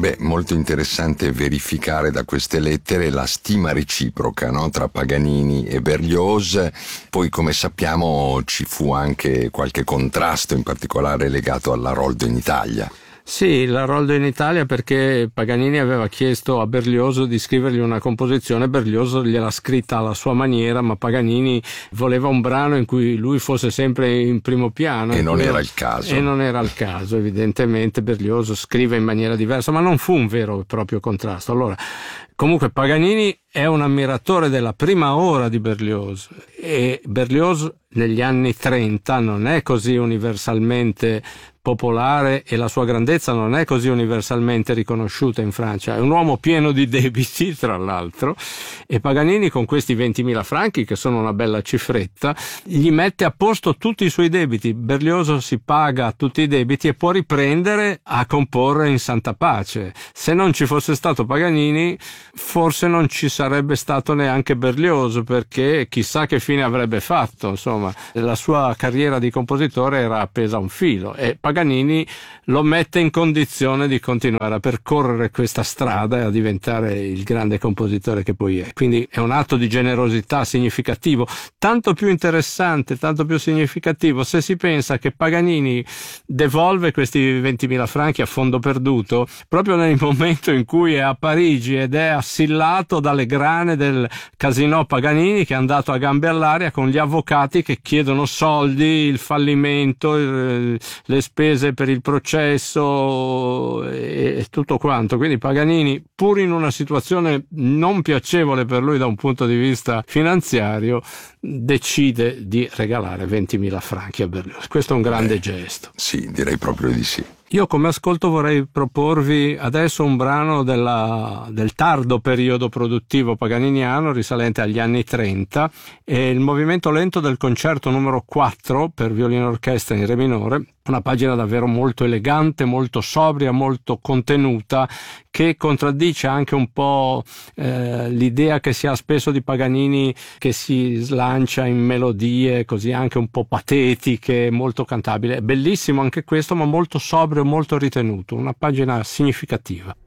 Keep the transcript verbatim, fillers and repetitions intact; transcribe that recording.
Beh, molto interessante verificare da queste lettere la stima reciproca, no? Tra Paganini e Berlioz. Poi, come sappiamo, ci fu anche qualche contrasto, in particolare legato all'Aroldo in Italia. Sì, l'Aroldo in Italia, perché Paganini aveva chiesto a Berlioz di scrivergli una composizione, Berlioz gliel'ha scritta alla sua maniera, ma Paganini voleva un brano in cui lui fosse sempre in primo piano. E non era il caso. E non era il caso, evidentemente Berlioz scrive in maniera diversa, ma non fu un vero e proprio contrasto. Allora, comunque Paganini è un ammiratore della prima ora di Berlioz, e Berlioz negli anni trenta non è così universalmente popolare e la sua grandezza non è così universalmente riconosciuta in Francia. È un uomo pieno di debiti, tra l'altro, e Paganini con questi ventimila franchi, che sono una bella cifretta, gli mette a posto tutti i suoi debiti. Berlioz si paga tutti i debiti e può riprendere a comporre in santa pace. Se non ci fosse stato Paganini, forse non ci sarebbe stato neanche Berlioz, perché chissà che fine avrebbe fatto. Insomma, la sua carriera di compositore era appesa a un filo, e Paganini lo mette in condizione di continuare a percorrere questa strada e a diventare il grande compositore che poi è. Quindi è un atto di generosità significativo, tanto più interessante, tanto più significativo se si pensa che Paganini devolve questi ventimila franchi a fondo perduto proprio nel momento in cui è a Parigi ed è assillato dalle grane del Casino Paganini, che è andato a gambe all'aria con gli avvocati che chiedono soldi, il fallimento, le spese per il processo e tutto quanto. Quindi Paganini, pur in una situazione non piacevole per lui da un punto di vista finanziario, decide di regalare ventimila franchi a Berlioz. Questo è un grande Beh, gesto. Sì, direi proprio di sì. Io come ascolto vorrei proporvi adesso un brano della, del tardo periodo produttivo paganiniano risalente agli anni trenta, e il movimento lento del concerto numero quattro per violino e orchestra in re minore, una pagina davvero molto elegante, molto sobria, molto contenuta, che contraddice anche un po' eh, l'idea che si ha spesso di Paganini, che si slancia in melodie così anche un po' patetiche, molto cantabile. È bellissimo anche questo, ma molto sobrio, molto ritenuto, una pagina significativa.